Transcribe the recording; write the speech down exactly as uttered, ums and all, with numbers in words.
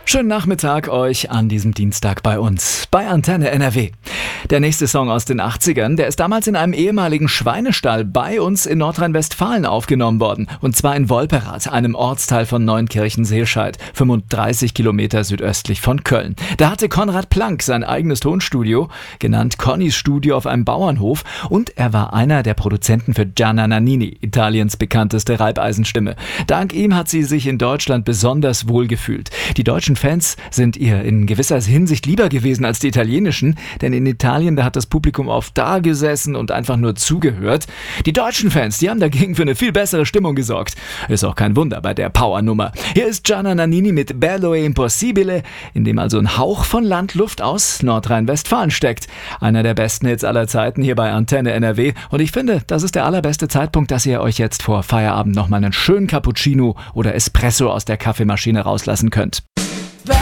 Schönen Nachmittag euch an diesem Dienstag bei uns, bei Antenne N R W. Der nächste Song aus den achtzigern, der ist damals in einem ehemaligen Schweinestall bei uns in Nordrhein-Westfalen aufgenommen worden. Und zwar in Wolperath, einem Ortsteil von Neunkirchen-Seelscheid, fünfunddreißig Kilometer südöstlich von Köln. Da hatte Konrad Plank sein eigenes Tonstudio, genannt Connys Studio auf einem Bauernhof. Und er war einer der Produzenten für Gianna Nannini, Italiens bekannteste Reibeisenstimme. Dank ihm hat sie sich in Deutschland besonders wohl gefühlt. Die deutschen Fans sind ihr in gewisser Hinsicht lieber gewesen als die italienischen, denn in Italien, da hat das Publikum oft da gesessen und einfach nur zugehört. Die deutschen Fans, die haben dagegen für eine viel bessere Stimmung gesorgt. Ist auch kein Wunder bei der Powernummer. Hier ist Gianna Nannini mit Bello e Impossibile, in dem also ein Hauch von Landluft aus Nordrhein-Westfalen steckt. Einer der besten Hits aller Zeiten hier bei Antenne N R W. Und ich finde, das ist der allerbeste Zeitpunkt, dass ihr euch jetzt vor Feierabend nochmal einen schönen Cappuccino oder Espresso aus der Kaffeemaschine rauslassen könnt.